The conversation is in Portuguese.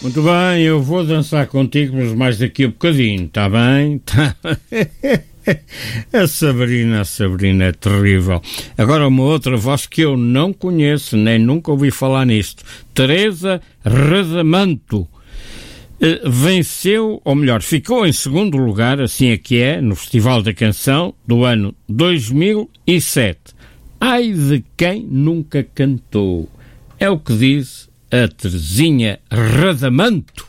Muito bem, eu vou dançar contigo, mas mais daqui a bocadinho, está bem? Tá. A Sabrina é terrível. Agora uma outra voz que eu não conheço, nem nunca ouvi falar nisto. Teresa Radamanto. Venceu, ou melhor, ficou em segundo lugar, assim é que é, no Festival da Canção do ano 2007. Ai de quem nunca cantou. É o que diz a Teresinha Radamanto.